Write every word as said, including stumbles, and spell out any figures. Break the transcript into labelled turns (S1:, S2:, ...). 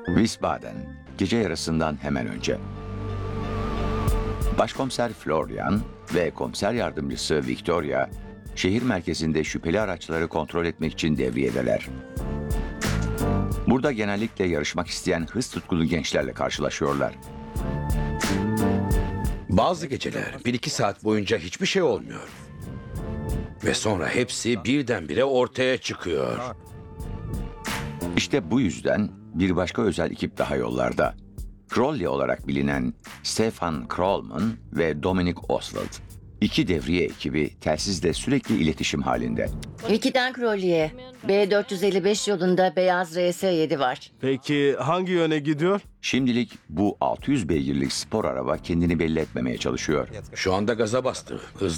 S1: Wiesbaden, gece yarısından hemen önce. Başkomiser Florian ve komiser yardımcısı Victoria, şehir merkezinde şüpheli araçları kontrol etmek için devriyedeler. Burada genellikle yarışmak isteyen hız tutkulu gençlerle karşılaşıyorlar.
S2: Bazı geceler bir iki saat boyunca hiçbir şey olmuyor. Ve sonra hepsi birdenbire ortaya çıkıyor.
S1: İşte bu yüzden bir başka özel ekip daha yollarda. Crowley olarak bilinen Stefan Krollman ve Dominic Oswald. İki devriye ekibi telsizle sürekli iletişim halinde.
S3: Vicky'den Crowley'e. B dört yüz elli beş yolunda beyaz R S yedi var.
S4: Peki hangi yöne gidiyor?
S1: Şimdilik bu altı yüz beygirlik spor araba kendini belli etmemeye çalışıyor.
S2: Şu anda gaza bastı. Hızlı